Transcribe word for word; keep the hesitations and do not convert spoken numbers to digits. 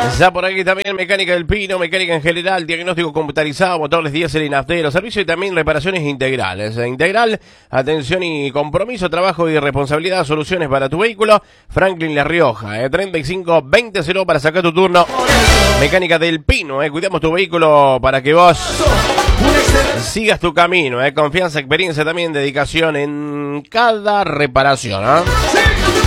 Ya por aquí también mecánica del Pino, mecánica en general, diagnóstico computarizado, motores diésel y nafteros, servicio y también reparaciones integrales. Integral, atención y compromiso, trabajo y responsabilidad, soluciones para tu vehículo. Franklin La Rioja, eh, treinta y cinco veinte cero para sacar tu turno. Mecánica del Pino, eh, cuidamos tu vehículo para que vos sigas tu camino. Eh, confianza, experiencia también, dedicación en cada reparación. ¿eh?